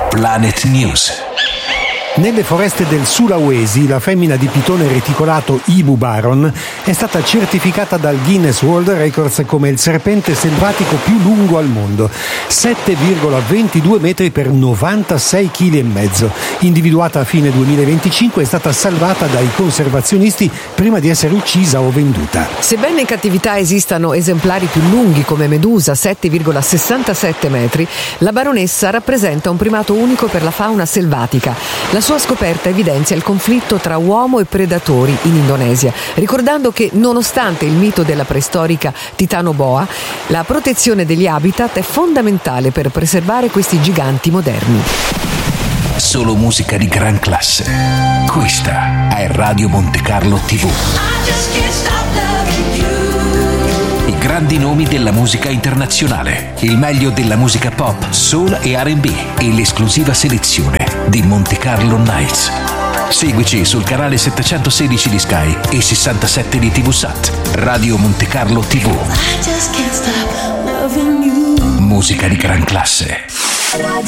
Planet News. Nelle foreste del Sulawesi la femmina di pitone reticolato Ibu Baron è stata certificata dal Guinness World Records come il serpente selvatico più lungo al mondo, 7,22 metri per 96 kg e mezzo. Individuata a fine 2025, è stata salvata dai conservazionisti prima di essere uccisa o venduta. Sebbene in cattività esistano esemplari più lunghi come Medusa, 7,67 metri, la baronessa rappresenta un primato unico per la fauna selvatica. La sua scoperta evidenzia il conflitto tra uomo e predatori in Indonesia, ricordando che nonostante il mito della preistorica Titano Boa, la protezione degli habitat è fondamentale per preservare questi giganti moderni. Solo musica di gran classe. Questa è Radio Monte Carlo TV. I grandi nomi della musica internazionale, il meglio della musica pop, soul e R&B e l'esclusiva selezione di Monte Carlo Nights. Seguici sul canale 716 di Sky e 67 di TVSAT. Radio Monte Carlo TV. Musica di gran classe.